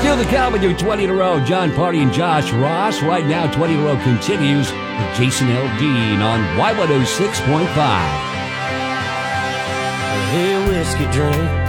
Still to come with your 20 in a row. John Party and Josh Ross. Right now, 20 in a row continues with Jason L. Dean on Y106.5. Hey, whiskey drink.